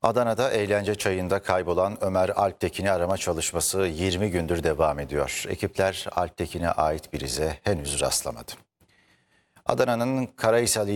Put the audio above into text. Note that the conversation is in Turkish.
Adana'da eğlence çayında kaybolan Ömer Alptekin'i arama çalışması 20 gündür devam ediyor. Ekipler Alptekin'e ait bir ize henüz rastlamadı. Adana'nın Karahisar